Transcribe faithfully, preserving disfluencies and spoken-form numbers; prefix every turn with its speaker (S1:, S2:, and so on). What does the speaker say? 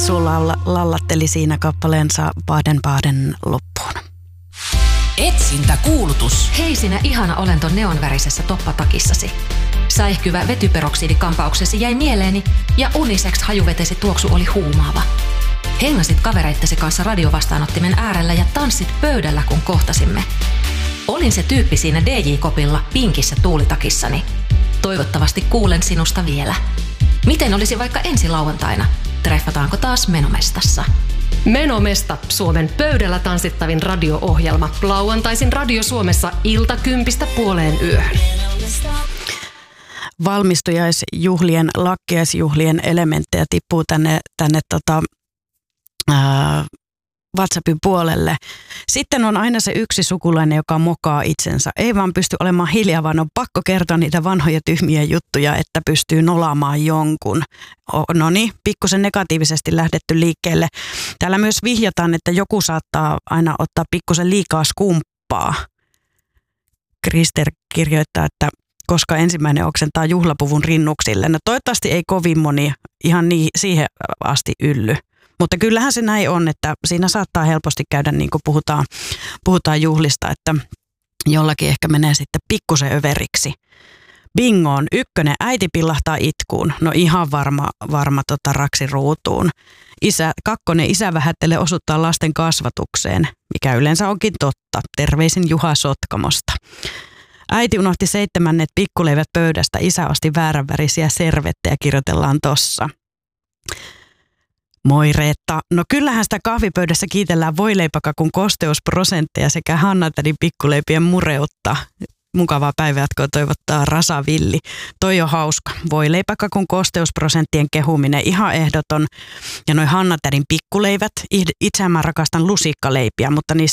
S1: Sulla lallatteli siinä kappaleensa Baden-Baden loppuun.
S2: Etsintäkuulutus.
S3: Hei sinä ihana olento neonvärisessä toppatakissasi. Säihkyvä vetyperoksidikampauksesi jäi mieleeni ja unisex hajuvetesi tuoksu oli huumaava. Hengasit kavereittesi kanssa radiovastaanottimen äärellä ja tanssit pöydällä kun kohtasimme. Olin se tyyppi siinä D J-kopilla pinkissä tuulitakissani. Toivottavasti kuulen sinusta vielä. Miten olisi vaikka ensi lauantaina? Treffataanko taas Menomestassa?
S4: Menomesta, Suomen pöydällä tanssittavin radio-ohjelma. Lauantaisin Radio Suomessa ilta kympistä puoleen yöhön.
S1: Valmistujaisjuhlien, lakkiaisjuhlien elementtejä tippuu tänne, tänne tota, ää, WhatsAppin puolelle. Sitten on aina se yksi sukulainen, joka mokaa itsensä. Ei vaan pysty olemaan hiljaa, vaan on pakko kertoa niitä vanhoja tyhmiä juttuja, että pystyy nolaamaan jonkun. No niin, pikkusen negatiivisesti lähdetty liikkeelle. Täällä myös vihjataan, että joku saattaa aina ottaa pikkusen liikaa skumppaa. Krister kirjoittaa, että koska ensimmäinen oksentaa juhlapuvun rinnuksille. No toivottavasti ei kovin moni ihan niin, siihen asti ylly. Mutta kyllähän se näin on, että siinä saattaa helposti käydä niin kuin puhutaan, puhutaan juhlista, että jollakin ehkä menee sitten pikkusen överiksi. Bingoon, ykkönen, äiti pillahtaa itkuun. No ihan varma, varma tota raksi ruutuun. Isä, kakkonen, isä vähättelee osuuttaa lasten kasvatukseen, mikä yleensä onkin totta. Terveisin Juha Sotkamosta. Äiti unohti seitsemännet pikkuleivät pöydästä, isä osti vääränvärisiä servettejä, kirjoitellaan tossa. Moi Reetta. No kyllähän sitä kahvipöydässä kiitellään voileipakakun kosteusprosentteja sekä Hanna-tädin pikkuleipien mureutta. Mukavaa päivänjatkoa toivottaa Rasa Villi. Toi on hauska. Voileipakakun kosteusprosenttien kehuminen ihan ehdoton. Ja noi Hanna-tädin pikkuleivät. Itsehän mä rakastan lusikkaleipiä, mutta niissä